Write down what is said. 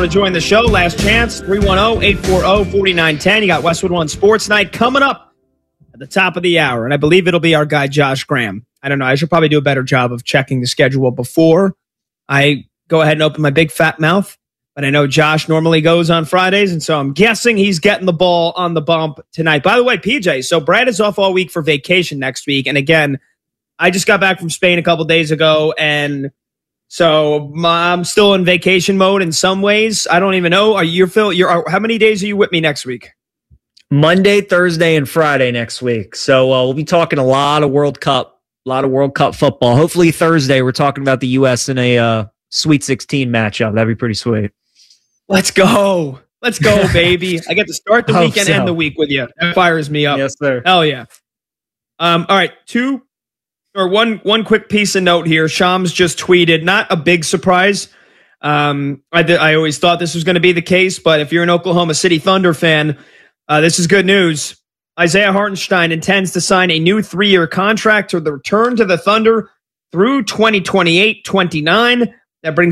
able to join the show. Last chance, 310-840-4910. You got Westwood One Sports Night coming up at the top of the hour, and I believe it'll be our guy, Josh Graham. I don't know. I should probably do a better job of checking the schedule before I go ahead and open my big fat mouth. But I know Josh normally goes on Fridays, and so I'm guessing he's getting the ball on the bump tonight. By the way, PJ, so Brad is off all week for vacation next week. And again, I just got back from Spain a couple days ago, and so I'm still in vacation mode in some ways. I don't even know. How many days are you with me next week? Monday, Thursday, and Friday next week. So we'll be talking a lot of World Cup football. Hopefully Thursday we're talking about the U.S. in a Sweet 16 matchup. That'd be pretty sweet. Let's go. Let's go, baby. I get to start the weekend and the week with you. That fires me up. Yes, sir. Hell yeah. All right, one quick piece of note here. Shams just tweeted, not a big surprise. I always thought this was going to be the case, but if you're an Oklahoma City Thunder fan, this is good news. Isaiah Hartenstein intends to sign a new 3-year contract to return to the Thunder through 2028-29. That brings